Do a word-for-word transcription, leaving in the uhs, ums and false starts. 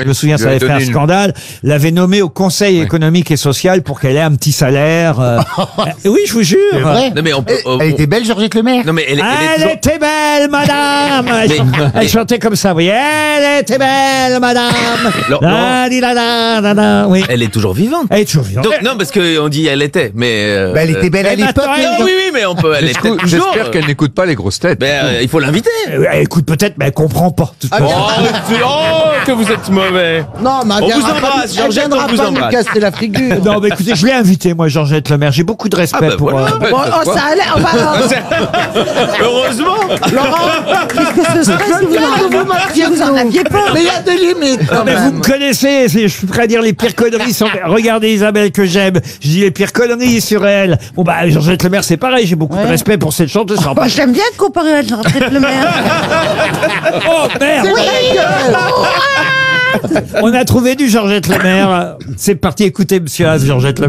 je me souviens, Lui ça a avait fait donné un une- scandale, l'avait nommée au Conseil Ouais. économique et social pour qu'elle ait un petit salaire. euh. Euh, oui, je vous jure. C'est vrai. Non mais on peut. Elle, on- elle était belle, Georgette Lemaire. Non mais elle, elle est Elle toujours. était belle, madame. Elle, Mais- chan- elle mais- chantait comme ça, oui. Elle était belle, madame. Laurent- La, di, la, la, la, la. Oui. Elle est toujours vivante. Elle est toujours vivante. Donc non parce qu'on dit elle était, mais. euh, Bah, elle était belle à mais l'époque. maintenant, elle. Non, oui oui mais on peut. Elle est J'espère peut-être toujours. j'espère qu'elle n'écoute pas les grosses têtes. Ben, euh, il faut l'inviter. Euh, elle écoute peut-être, mais elle comprend pas. de toute Ah, façon. Oh, c'est- oh, que vous êtes mauvais. Non, mais elle On vous viendra embrasse, pas- elle Georgette, viendra on vous pas nous embrasse. casser la figure. Non, mais écoutez, je l'ai invité, moi, Georgette Lemaire. J'ai beaucoup de respect Ah, bah, pour. voilà. euh, Bah, Bon, bah, oh, quoi. ça allait, on va... Heureusement. Laurent, qu'est-ce que ce serait si vous en, si vous en aviez pas? Mais il y a des limites quand Non, mais vous même. me connaissez, c'est- je suis prêt à dire les pires conneries sur... Regardez Isabelle que j'aime, je dis les pires conneries sur elle. Bon bah Georgette Lemaire c'est pareil, j'ai beaucoup de Ouais. respect pour cette chanteuse. c'est Moi, pas- j'aime bien comparer à Georgette Lemaire. Oh merde. C'est vrai que- On a trouvé du Georgette Lemaire. C'est parti, écoutez Monsieur Az, Georgette Lemaire.